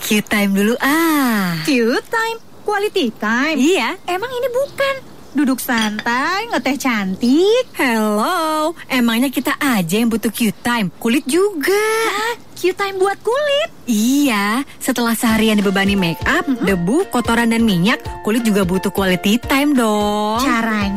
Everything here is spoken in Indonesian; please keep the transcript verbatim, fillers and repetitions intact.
Q-time dulu ah. Q-time? Quality time? Iya. Emang ini bukan duduk santai, ngeteh cantik? Hello, emangnya kita aja yang butuh Q-time? Kulit juga. Hah? Q-time buat kulit? Iya, setelah seharian dibebani make up, mm-hmm. debu, kotoran dan minyak, kulit juga butuh quality time dong. Caranya?